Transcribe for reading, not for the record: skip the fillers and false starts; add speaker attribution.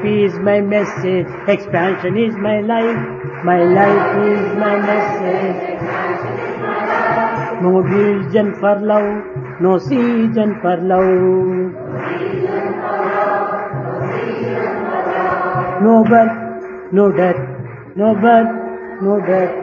Speaker 1: is my message. Expansion is my life. My life is my message. No vision for love. No season for love. No birth, no death. No birth, no death.